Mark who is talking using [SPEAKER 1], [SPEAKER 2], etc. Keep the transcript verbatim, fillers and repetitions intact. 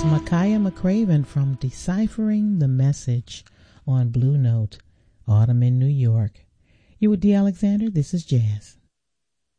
[SPEAKER 1] was Micaiah McCraven from Deciphering the Message on Blue Note, Autumn in New York. You with D. Alexander, this is Jazz.